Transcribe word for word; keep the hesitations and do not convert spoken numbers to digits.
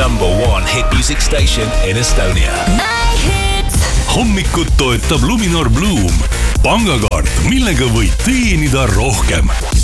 number one hit music station in Estonia. Hommikut toetab Luminor Bloom. Pangakaart, millega võid teenida rohkem.